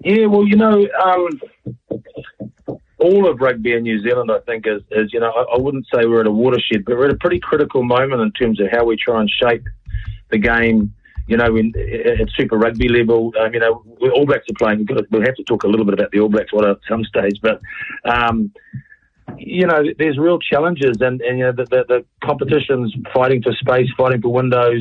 Yeah, well, all of rugby in New Zealand, I think, is I wouldn't say we're at a watershed, but we're at a pretty critical moment in terms of how we try and shape the game, at Super Rugby level. All Blacks are playing. We'll have to talk a little bit about the All Blacks at some stage, but, there's real challenges, and the competition's fighting for space, fighting for windows.